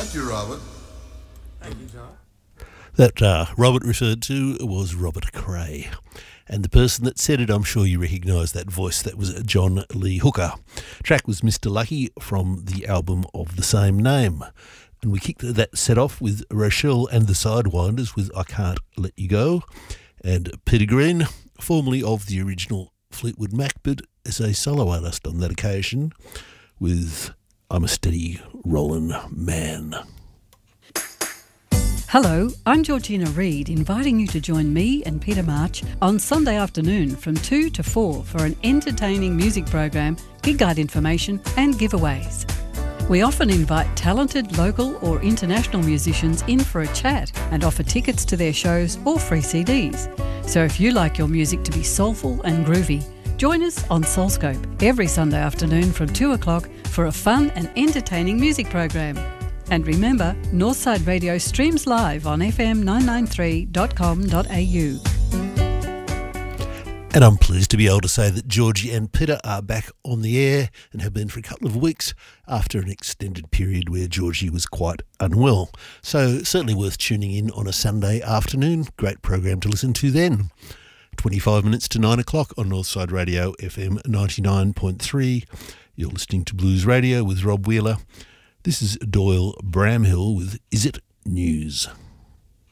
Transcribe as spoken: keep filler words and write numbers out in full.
Thank you, Robert. Thank you, John. That uh, Robert referred to was Robert Cray. And the person that said it, I'm sure you recognise that voice. That was John Lee Hooker. Track was Mister Lucky from the album of the same name. And we kicked that set off with Rochelle and the Sidewinders with I Can't Let You Go. And Peter Green, formerly of the original Fleetwood Mac, but as a solo artist on that occasion, with I'm a Steady Rollin' Man. Hello, I'm Georgina Reid, inviting you to join me and Peter March on Sunday afternoon from two to four for an entertaining music program, gig guide information and giveaways. We often invite talented local or international musicians in for a chat and offer tickets to their shows or free C Ds. So if you like your music to be soulful and groovy, join us on Soulscope every Sunday afternoon from two o'clock for a fun and entertaining music program. And remember, Northside Radio streams live on f m nine ninety-three dot com dot a u. And I'm pleased to be able to say that Georgie and Peter are back on the air and have been for a couple of weeks after an extended period where Georgie was quite unwell. So certainly worth tuning in on a Sunday afternoon. Great program to listen to then. twenty-five minutes to nine o'clock on Northside Radio F M ninety-nine point three. You're listening to Blues Radio with Rob Wheeler. This is Doyle Bramhill with Is It News?